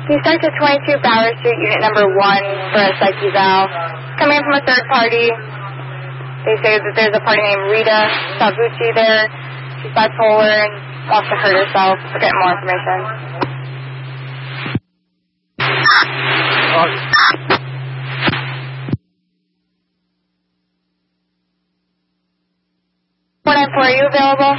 You start to 22 Bower Street, unit number 1 for a psych eval. Coming in from a third party. They say that there's a party named Rita Sabucci there. She's bipolar and wants to hurt herself. We're getting more information. Are you available?